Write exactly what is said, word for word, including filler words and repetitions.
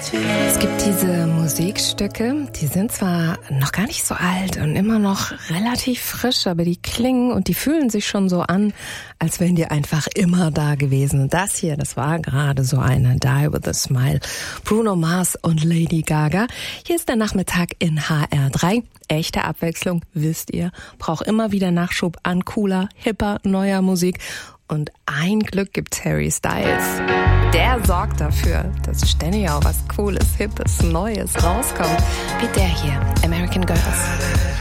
Es gibt diese Musikstücke, die sind zwar noch gar nicht so alt und immer noch relativ frisch, aber die klingen und die fühlen sich schon so an, als wären die einfach immer da gewesen. Und das hier, das war gerade so eine Die With A Smile. Bruno Mars und Lady Gaga. Hier ist der Nachmittag in H R drei. Echte Abwechslung, wisst ihr, braucht immer wieder Nachschub an cooler, hipper, neuer Musik. Und ein Glück gibt's Harry Styles. Der sorgt dafür, dass ständig auch was Cooles, Hippes, Neues rauskommt. Wie der hier, American Girls.